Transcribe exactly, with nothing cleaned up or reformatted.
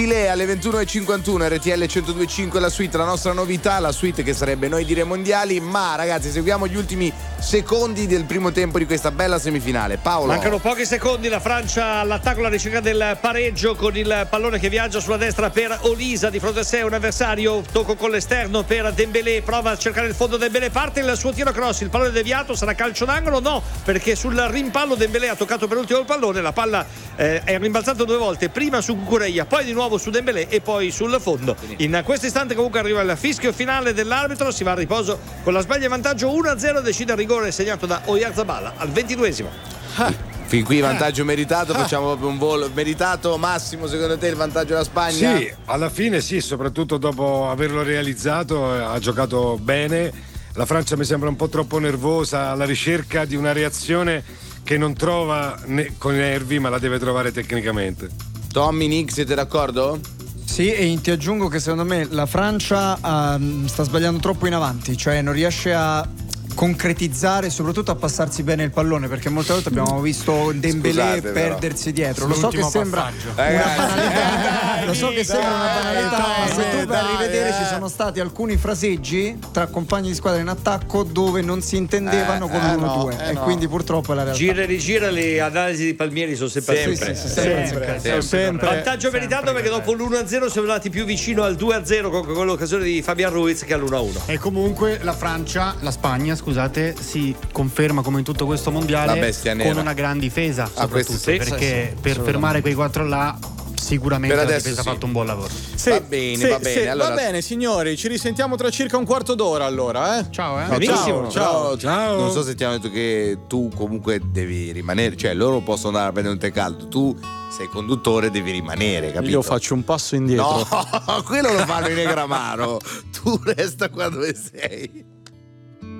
Alle ventuno e cinquantuno R T L centodue e cinque la suite, la nostra novità, la suite che sarebbe Noi dire mondiali. Ma ragazzi, seguiamo gli ultimi secondi del primo tempo di questa bella semifinale. Paolo. Mancano pochi secondi, la Francia all'attacco, la ricerca del pareggio con il pallone che viaggia sulla destra per Olisa, di fronte a sé un avversario, tocco con l'esterno per Dembélé, prova a cercare il fondo, Dembélé parte il suo tiro cross, il pallone deviato, sarà calcio d'angolo? No, perché sul rimpallo Dembélé ha toccato per ultimo il pallone, la palla eh, è rimbalzata due volte, prima su Cucurella, poi di nuovo su Dembélé e poi sul fondo. In questo istante comunque arriva il fischio finale dell'arbitro, si va a riposo con la sbaglia in vantaggio uno a zero, decide il rigore segnato da Oyarzabal al ventiduesimo. Ah, fin qui vantaggio meritato, facciamo proprio un volo meritato. Massimo, secondo te il vantaggio della Spagna? Sì, alla fine sì, soprattutto dopo averlo realizzato ha giocato bene. La Francia mi sembra un po' troppo nervosa, alla ricerca di una reazione che non trova ne- con i nervi, ma la deve trovare tecnicamente. Tommy, Nick, siete d'accordo? Sì, e ti aggiungo che secondo me la Francia uh, sta sbagliando troppo in avanti, cioè non riesce a concretizzare e soprattutto a passarsi bene il pallone, perché molte volte abbiamo visto Dembélé Scusate, perdersi dietro. Lo so che L'ultimo sembra passaggio. una banalità, lo so che sembra una banalità, dai, ma se tu vai a dai, rivedere eh. ci sono stati alcuni fraseggi tra compagni di squadra in attacco dove non si intendevano Eh, con eh, l'uno due no, eh, e no. quindi purtroppo è la realtà. Gira e rigira, le analisi di Palmieri sono sempre Sempre, sempre. sempre, sempre, sempre. sempre. Vantaggio meritato perché dopo l'uno a zero siamo andati più vicino al due a zero con quell'occasione di Fabian Ruiz che all'uno a uno. E comunque la Francia, la Spagna, scusate, si conferma come in tutto questo La mondiale bestia nera. con una gran difesa, Ah, questo soprattutto sì, perché sì, sì, per fermare quei quattro là sicuramente Per la adesso difesa sì. ha fatto un buon lavoro. Sì, Va bene, sì, va bene, sì, allora- va bene, signori, ci risentiamo tra circa un quarto d'ora allora, eh? Ciao, eh. Benissimo. Ciao. Ciao, Ciao. Non so se ti hanno detto che tu comunque devi rimanere, cioè loro possono andare a prendere un tè caldo, tu sei conduttore, devi rimanere, capito? Io faccio un passo indietro. No, quello lo fanno in Negramaro. Tu resta qua dove sei.